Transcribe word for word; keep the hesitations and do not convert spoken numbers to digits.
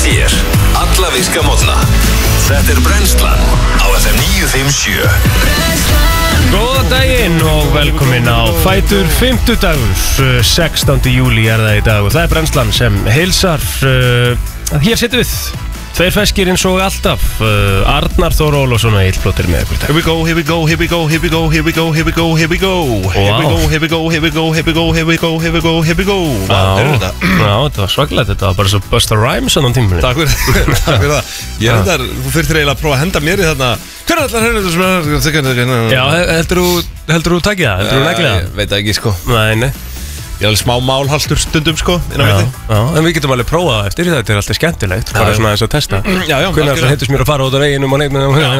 þér alla virka morgna. Þetta er Brennslan á F M níu fimm sjö. Góðan daginn og velkomin á Fætur fimmtudagur, sextánda júlí er það í dag og það er Brennslan sem heilsar. uh, Hér setjum við tveir feskir eins og alltaf. uh, Arnar Þór Ólafsson og Egill Plóter með ykkur. Here we go, here we go, here we go, here we go, here we go, here we go, here we go. Here we go, here we go, here we go, here we go, here we go, here we go, here we go. Hvað er þetta? Já, þetta var svakalegt, þetta var bara svo Busta Rhymes annan tíminu. Takk fyrir, takk fyrir það. Ég er þetta, þú fyrir eiginlega að prófa að henda mér í þarna. Hvernig ætlar hérna þetta sem er? Já, heldur þú, heldur þú takið það? Heldur þú neglega það? Ég veit ekki sko. Nei, nei. Ég er alveg smá málhalstur stundum sko, inn á Já, milli. já, en við getum alveg prófað eftir, þetta er alltaf skemmtilegt, bara Já, svona þess að testa. Já, já, Hvernig algjörlega. alltaf heitur mér að fara út á veginum og neitt með